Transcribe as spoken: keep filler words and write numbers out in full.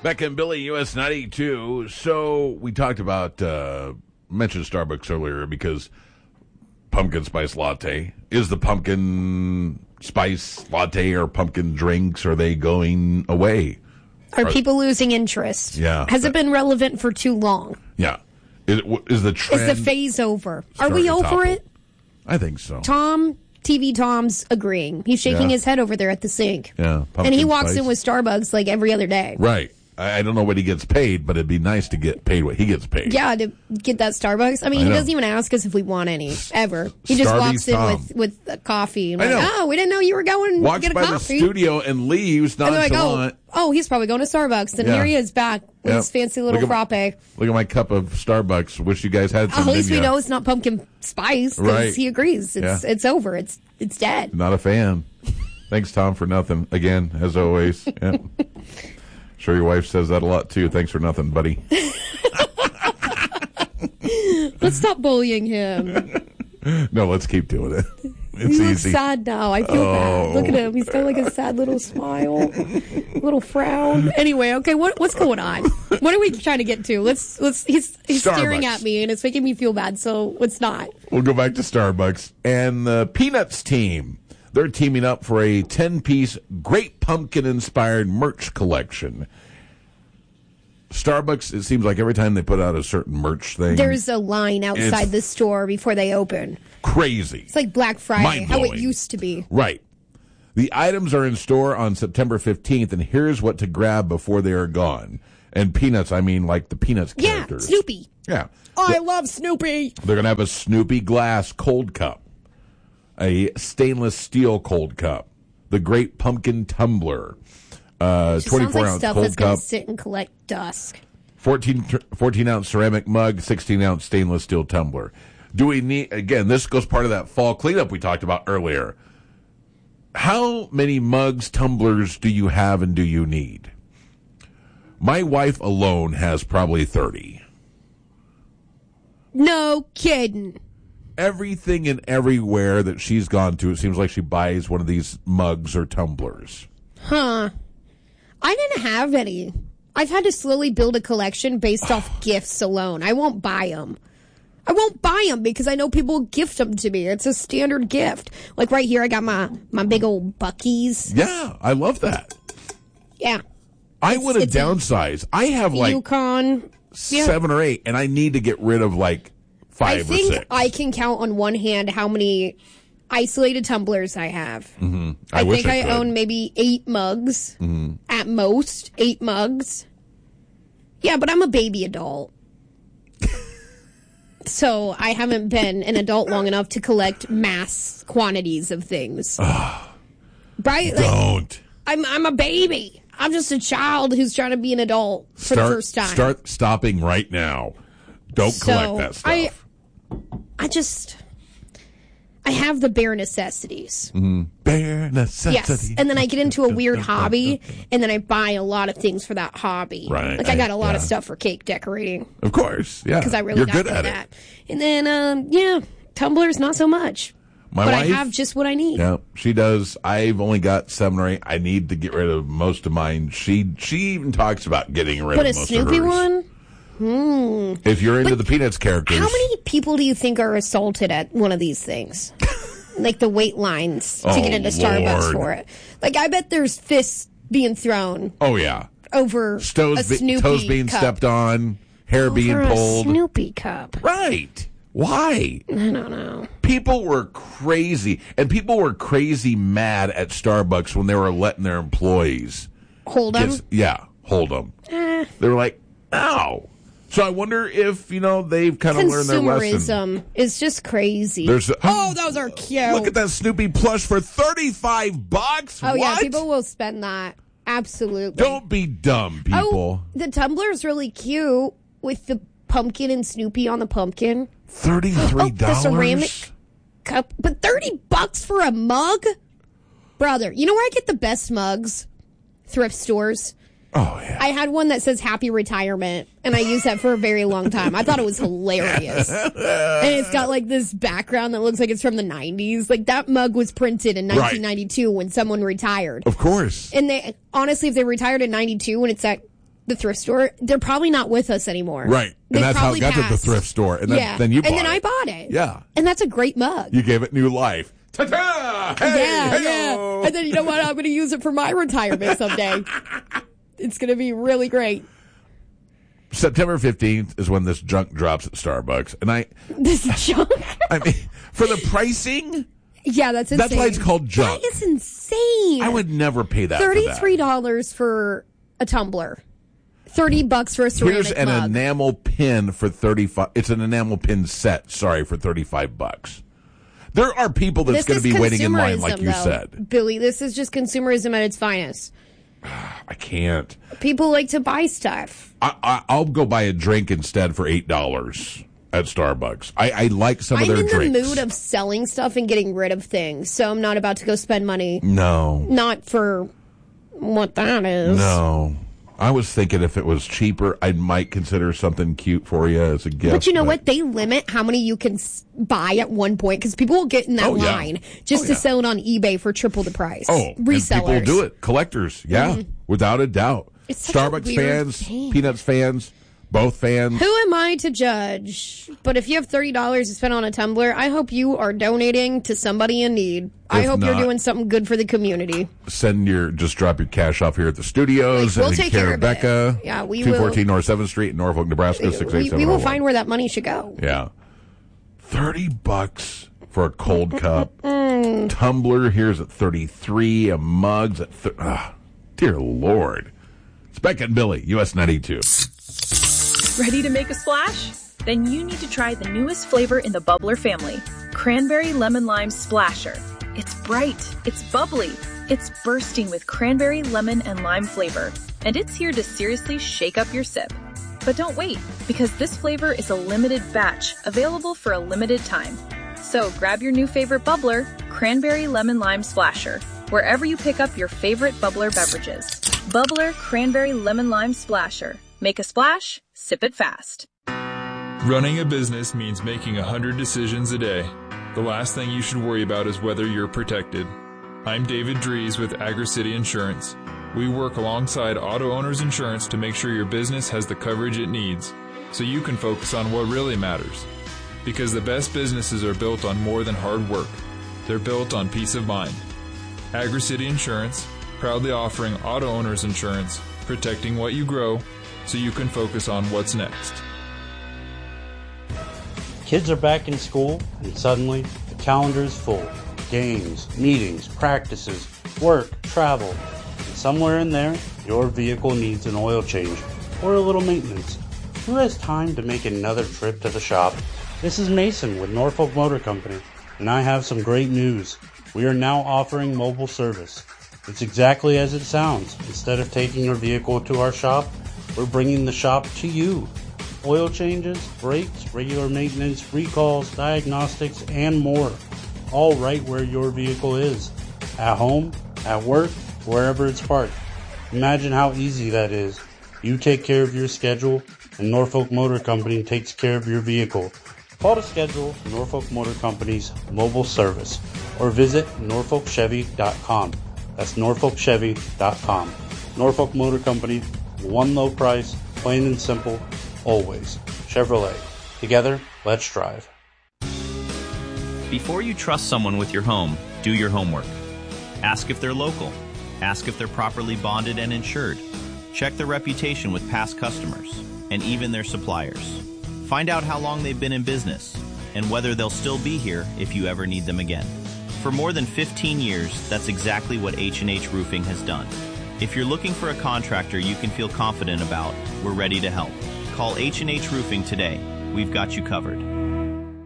Becca and Billy, U S ninety-two. So we talked about, uh, mentioned Starbucks earlier because pumpkin spice latte. Is the pumpkin spice latte or pumpkin drinks, are they going away? Are, are people losing interest? Yeah. Has that, it been relevant for too long? Yeah. Is, is the trend... Is the phase over? Are we over topple? it? I think so. Tom... T V Tom's agreeing. He's shaking yeah. his head over there at the sink. Yeah, and he walks spice. in with Starbucks like every other day. Right. I, I don't know what he gets paid, but it'd be nice to get paid what he gets paid. Yeah, to get that Starbucks. I mean, I he know. doesn't even ask us if we want any, ever. He just Starbucks walks in Tom. with, with a coffee. And I like, know. oh, we didn't know you were going Walks to get a by coffee. the studio and leaves nonchalant. And like, oh, oh, he's probably going to Starbucks. And Yeah. here he is back with Yep. his fancy little look frappe. At, look at my cup of Starbucks. Wish you guys had some. Oh, at least we didn't ya? know it's not pumpkin spice because Right. he agrees. It's Yeah. it's over. It's it's dead. Not a fan. Thanks, Tom, for nothing. Again, as always. Yeah. Sure, your wife says that a lot, too. Thanks for nothing, buddy. Let's stop bullying him. No, let's keep doing it. It's He looks easy. sad now. I feel Oh. bad. Look at him. He's got like a sad little smile, little frown. Anyway, okay, what what's going on? What are we trying to get to? Let's let's. He's he's staring Starbucks. at me and it's making me feel bad. So let's not. We'll go back to Starbucks. And the Peanuts team, they're teaming up for a ten-piece Great Pumpkin-inspired merch collection. Starbucks, it seems like every time they put out a certain merch thing, There's a line outside It's- the store before they open. crazy. It's like Black Friday, how it Mind-blowing. used to be. Right. The items are in store on September fifteenth, and here's what to grab before they are gone. And Peanuts, I mean like the Peanuts Yeah, characters. Snoopy. Yeah. I love Snoopy. They're going to have a Snoopy glass cold cup, a stainless steel cold cup, the Great Pumpkin tumbler, uh, It sounds twenty-four like ounce stuff cold that's going cup, to sit and collect dust. fourteen, fourteen ounce ceramic mug, sixteen ounce stainless steel tumbler. Do we need, again, this goes part of that fall cleanup we talked about earlier. How many mugs, tumblers do you have and do you need? My wife alone has probably thirty. No kidding. Everything and everywhere that she's gone to, it seems like she buys one of these mugs or tumblers. Huh. I didn't have any. I've had to slowly build a collection based off gifts alone. I won't buy them. I won't buy them because I know people gift them to me. It's a standard gift. Like right here, I got my, my big old Buc-ee's. Yeah, I love that. Yeah. I want to it's a downsize. I have like Yukon. Yeah. seven or eight, and I need to get rid of like I five or think six. I can count on one hand how many isolated tumblers I have. Mm-hmm. I, I, wish think I, I, could. own maybe eight mugs. Mm-hmm. At most, eight mugs. Yeah, but I'm a baby adult. So I haven't been an adult long enough to collect mass quantities of things. Right? Like, Don't. I'm I'm a baby. I'm just a child who's trying to be an adult for start, the first time. Start stopping right now. Don't So, collect that stuff. I, I just, I have the bare necessities. mm-hmm. Bare necessity. Yes, and then I get into a weird hobby, and then I buy a lot of things for that hobby. Right. Like I got a lot of Yeah. stuff for cake decorating Of course, yeah. because I really You're got good into at that. it. And then, um, yeah, tumblers not so much. My but wife, I have just what I need. Yeah, she does. I've only got seven or eight. I need to get rid of most of mine. She she even talks about getting rid But a of most Snoopy of hers. one. Hmm. If you're into the Peanuts characters, How many people do you think are assaulted at one of these things? Like the wait lines to Oh, get into Starbucks Lord. for it. Like I bet there's fists being thrown Oh yeah, over toes, a be- Snoopy toes being cup. stepped on, hair being Over a pulled. Snoopy cup. Right? Why? I don't know. People were crazy, and people were crazy mad at Starbucks when they were letting their employees Hold them. get, yeah, hold them. Eh, They were like, ow. So I wonder if, you know, they've kind of learned their lesson. consumerism is just crazy. There's a- oh, those are cute. Look at that Snoopy plush for thirty-five bucks. Oh, yeah, What? people will spend that. Absolutely. Don't be dumb, people. Oh, the tumbler's really cute with the pumpkin and Snoopy on the pumpkin. thirty-three Oh, dollars? the ceramic cup. But thirty bucks for a mug? Brother, you know where I get the best mugs? Thrift stores. Oh, yeah. I had one that says happy retirement, and I used that for a very long time. I thought it was hilarious. And it's got like this background that looks like it's from the nineties. Like that mug was printed in nineteen ninety-two when someone retired. Of course. And they honestly, if they retired in ninety-two and it's at the thrift store, they're probably not with us anymore. Right. They And that's how it got passed. to the thrift store. And then, yeah. then you bought And then it. I bought it. Yeah. And that's a great mug. You gave it new life. Ta-ta! Hey, yeah, hey-o! yeah. And then you know what? I'm going to use it for my retirement someday. It's going to be really great. September fifteenth is when this junk drops at Starbucks. And I, This junk? I mean, for the pricing, Yeah, that's insane. that's why it's called junk. That is insane. I would never pay that thirty-three for that. dollars for a tumbler. thirty bucks for a ceramic Here's an mug. enamel pin for thirty-five. It's an enamel pin set, sorry, for thirty-five bucks. There are people that's This going to is be waiting in line, like consumerism, you though. said. Billy, this is just consumerism at its finest. I can't. People like to buy stuff. I, I, I'll go buy a drink instead for eight dollars at Starbucks. I, I like some I'm of their in drinks. the mood of selling stuff and getting rid of things, so I'm not about to go spend money. No. Not for what that is. No. I was thinking if it was cheaper, I might consider something cute for you as a gift. But you know what? They limit how many you can s- buy at one point because people will get in that Oh, yeah. line just Oh, to yeah. sell it on eBay for triple the price. Oh, and resellers. people do it. Collectors, yeah, without a doubt. It's such a Starbucks weird fans, thing. Peanuts fans, both fans. Who am I to judge? But if you have thirty dollars to spend on a tumbler, I hope you are donating to somebody in need. I If hope not, you're doing something good for the community. Send your, just drop your cash off here at the studios. Like, we'll and take care care of of Becca. it. Yeah, we two fourteen will. North seventh Street in Norfolk, Nebraska, six eight We, seven we oh will one. find where that money should go. Yeah. thirty bucks for a cold cup. Mm. Tumbler here's at thirty-three. A mug's at th- ah, dear Lord. It's Becca and Billy, U S ninety-two. Ready to make a splash? Then you need to try the newest flavor in the Bubbler family, Cranberry Lemon Lime Splasher. It's bright, it's bubbly, it's bursting with cranberry, lemon, and lime flavor, and it's here to seriously shake up your sip. But don't wait, because this flavor is a limited batch, available for a limited time. So grab your new favorite bubbler, Cranberry Lemon Lime Splasher, wherever you pick up your favorite bubbler beverages. Bubbler Cranberry Lemon Lime Splasher. Make a splash, sip it fast. Running a business means making a hundred decisions a day. The last thing you should worry about is whether you're protected. I'm David Dries with AgriCity Insurance. We work alongside Auto Owners Insurance to make sure your business has the coverage it needs, so you can focus on what really matters. Because the best businesses are built on more than hard work. They're built on peace of mind. AgriCity Insurance, proudly offering Auto Owners Insurance, protecting what you grow, so you can focus on what's next. Kids are back in school, and suddenly the calendar is full. Games, meetings, practices, work, travel. And somewhere in there, your vehicle needs an oil change or a little maintenance. Who has time to make another trip to the shop? This is Mason with Norfolk Motor Company, and I have some great news. We are now offering mobile service. It's exactly as it sounds. Instead of taking your vehicle to our shop, we're bringing the shop to you. Oil changes, brakes, regular maintenance, recalls, diagnostics, and more. All right where your vehicle is. At home, at work, wherever it's parked. Imagine how easy that is. You take care of your schedule, and Norfolk Motor Company takes care of your vehicle. Call to schedule Norfolk Motor Company's mobile service or visit norfolk chevy dot com. That's norfolk chevy dot com. Norfolk Motor Company, one low price, plain and simple, always. Chevrolet. Together, let's drive. Before you trust someone with your home, do your homework. Ask if they're local. Ask if they're properly bonded and insured. Check their reputation with past customers and even their suppliers. Find out how long they've been in business and whether they'll still be here if you ever need them again. For more than fifteen years, that's exactly what H and H Roofing has done. If you're looking for a contractor you can feel confident about, we're ready to help. Call H and H Roofing today. We've got you covered.